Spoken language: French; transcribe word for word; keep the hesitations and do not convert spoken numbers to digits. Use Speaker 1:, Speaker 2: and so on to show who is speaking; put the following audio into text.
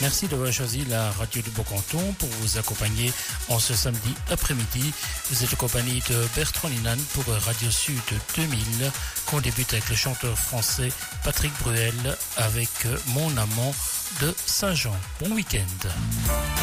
Speaker 1: Merci d'avoir choisi la radio du Beau-Canton pour vous accompagner en ce samedi après-midi. Vous êtes accompagné de Bertrand Linan pour Radio Sud deux mille, qu'on débute avec le chanteur français Patrick Bruel avec Mon amant de Saint-Jean. Bon week-end.